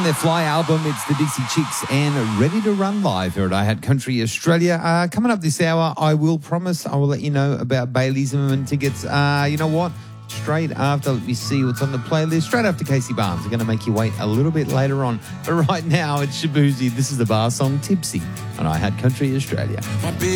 their Fly album. It's the Dixie Chicks and Ready to Run live here at I Had Country Australia. Coming up this hour, I will let you know about Bailey Zimmerman tickets. You know what? Straight after, let me see what's on the playlist. Straight after Casey Barnes. I'm going to make you wait a little bit later on. But right now, it's Shabuzi. This is the bar song Tipsy on I Had Country Australia.